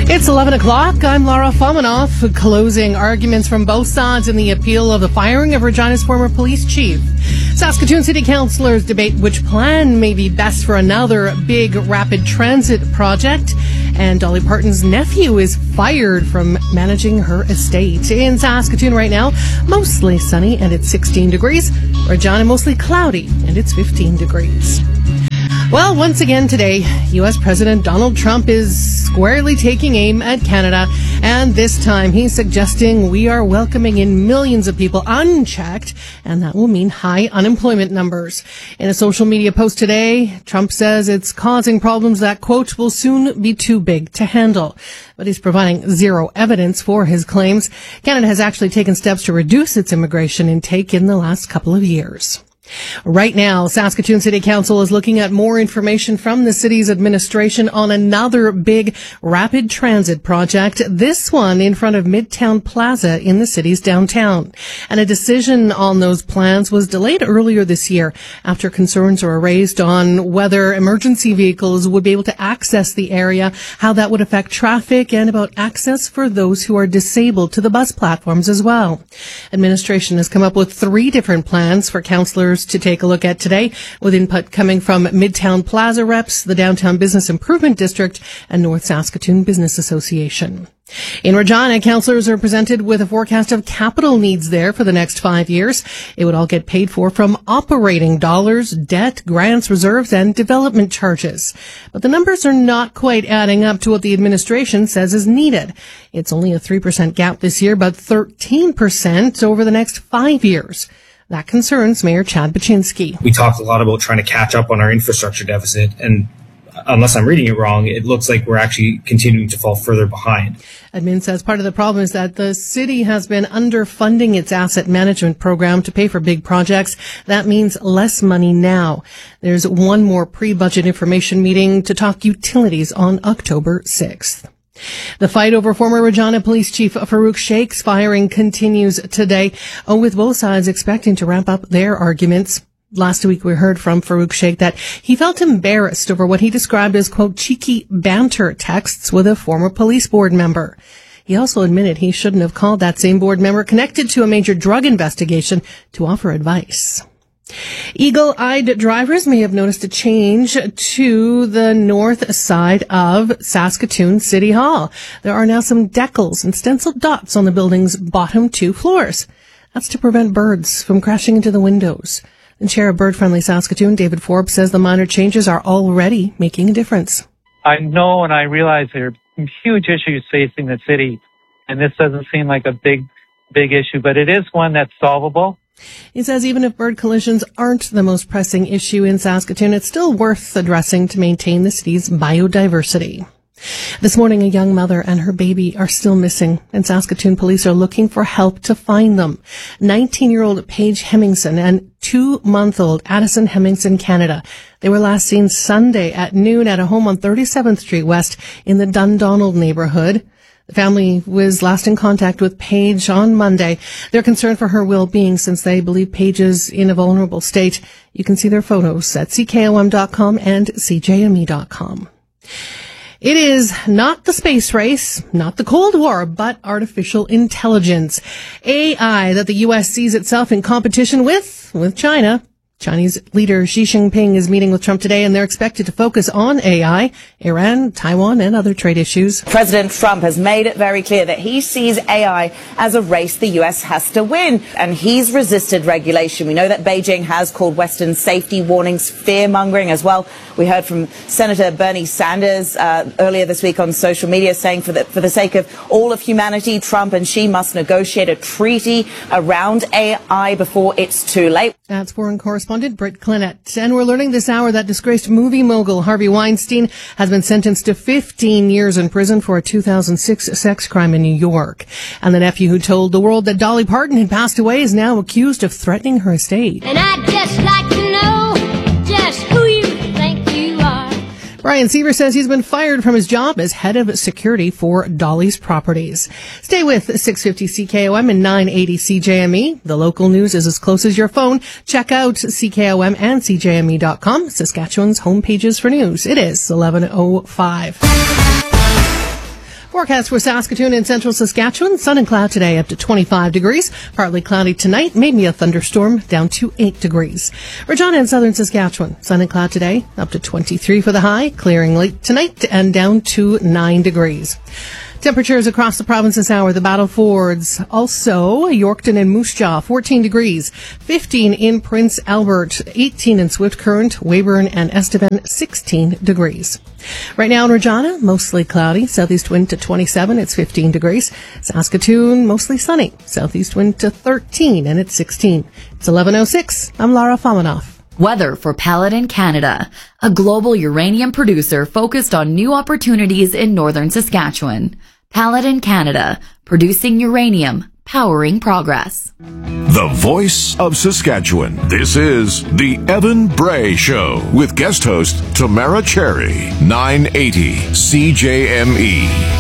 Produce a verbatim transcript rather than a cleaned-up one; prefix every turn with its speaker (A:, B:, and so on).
A: It's eleven o'clock. I'm Laura Fomanoff. Closing arguments from both sides in the appeal of the firing of Regina's former police chief. Saskatoon City Councillors debate which plan may be best for another big rapid transit project. And Dolly Parton's nephew is fired from managing her estate. In Saskatoon right now, mostly sunny and it's sixteen degrees. Regina mostly cloudy and it's fifteen degrees. Well, once again today, U S President Donald Trump is squarely taking aim at Canada, and this time he's suggesting we are welcoming in millions of people unchecked, and that will mean high unemployment numbers. In a social media post today, Trump says it's causing problems that, quote, will soon be too big to handle. But he's providing zero evidence for his claims. Canada has actually taken steps to reduce its immigration intake in the last couple of years. Right now, Saskatoon City Council is looking at more information from the city's administration on another big rapid transit project, this one in front of Midtown Plaza in the city's downtown. And a decision on those plans was delayed earlier this year after concerns were raised on whether emergency vehicles would be able to access the area, how that would affect traffic, and about access for those who are disabled to the bus platforms as well. Administration has come up with three different plans for councillors to take a look at today, with input coming from Midtown Plaza reps, the Downtown Business Improvement District, and North Saskatoon Business Association. In Regina, councillors are presented with a forecast of capital needs there for the next five years. It would all get paid for from operating dollars, debt, grants, reserves, and development charges. But the numbers are not quite adding up to what the administration says is needed. It's only a three percent gap this year, but thirteen percent over the next five years. That concerns Mayor Chad Baczynski.
B: We talked a lot about trying to catch up on our infrastructure deficit, and unless I'm reading it wrong, it looks like we're actually continuing to fall further behind.
A: Admin says part of the problem is that the city has been underfunding its asset management program to pay for big projects. That means less money now. There's one more pre-budget information meeting to talk utilities on October sixth. The fight over former Regina Police Chief Farouk Sheikh's firing continues today, with both sides expecting to wrap up their arguments. Last week we heard from Farouk Sheikh that he felt embarrassed over what he described as, quote, cheeky banter texts with a former police board member. He also admitted he shouldn't have called that same board member connected to a major drug investigation to offer advice. Eagle-eyed drivers may have noticed a change to the north side of Saskatoon City Hall. There are now some decals and stenciled dots on the building's bottom two floors. That's to prevent birds from crashing into the windows. The chair of Bird Friendly Saskatoon, David Forbes, says the minor changes are already making a difference.
C: I know and I realize there are huge issues facing the city, and this doesn't seem like a big, big issue, but it is one that's solvable.
A: He says even if bird collisions aren't the most pressing issue in Saskatoon, it's still worth addressing to maintain the city's biodiversity. This morning, a young mother and her baby are still missing, and Saskatoon police are looking for help to find them. nineteen-year-old Paige Hemmingson and two-month-old Addison Hemmingson, Canada. They were last seen Sunday at noon at a home on thirty-seventh Street West in the Dundonald neighborhood. The family was last in contact with Paige on Monday. They're concerned for her well-being since they believe Paige is in a vulnerable state. You can see their photos at C K O M dot com and C J M E dot com. It is not the space race, not the Cold War, but artificial intelligence. A I that the U S sees itself in competition with, with China. Chinese leader Xi Jinping is meeting with Trump today, and they're expected to focus on A I, Iran, Taiwan, and other trade issues.
D: President Trump has made it very clear that he sees A I as a race the U S has to win, and he's resisted regulation. We know that Beijing has called Western safety warnings fear-mongering as well. We heard from Senator Bernie Sanders uh, earlier this week on social media saying for the, for the sake of all of humanity, Trump and Xi must negotiate a treaty around A I before it's too late.
A: That's foreign correspondent Britt Clinett. And we're learning this hour that disgraced movie mogul Harvey Weinstein has been sentenced to fifteen years in prison for a two thousand six sex crime in New York. And the nephew who told the world that Dolly Parton had passed away is now accused of threatening her estate.
E: And I'd just like to know just who you think you are.
A: Brian Seaver says he's been fired from his job as head of security for Dolly's Properties. Stay with six fifty C K O M and nine eighty C J M E. The local news is as close as your phone. Check out C K O M and C J M E dot com, Saskatchewan's home pages for news. It is eleven oh five. Forecast for Saskatoon and central Saskatchewan. Sun and cloud today up to twenty-five degrees. Partly cloudy tonight, maybe a thunderstorm down to eight degrees. Regina and southern Saskatchewan. Sun and cloud today up to twenty-three for the high. Clearing late tonight and down to nine degrees. Temperatures across the province this hour. The Battle Fords, also Yorkton and Moose Jaw, fourteen degrees, fifteen in Prince Albert, eighteen in Swift Current, Weyburn and Estevan, sixteen degrees. Right now in Regina, mostly cloudy, southeast wind to twenty-seven, it's fifteen degrees. Saskatoon, mostly sunny, southeast wind to thirteen, and it's sixteen. It's eleven oh six. I'm Lara Famanoff.
F: Weather for Paladin Canada, a global uranium producer focused on new opportunities in northern Saskatchewan. Paladin Canada, producing uranium, powering progress.
G: The voice of Saskatchewan. This is The Evan Bray Show with guest host Tamara Cherry, nine eighty C J M E.